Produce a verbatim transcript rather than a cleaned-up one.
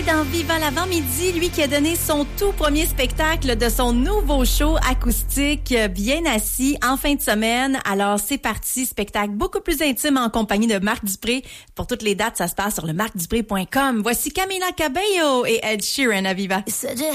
Dupré dans Vivant l'avant-midi, lui qui a donné son tout premier spectacle de son nouveau show acoustique Bien assis en fin de semaine. Alors c'est parti, spectacle beaucoup plus intime en compagnie de Marc Dupré. Pour toutes les dates, ça se passe sur le marc dupré point com. Voici Camila Cabello et Ed Sheeran à Viva.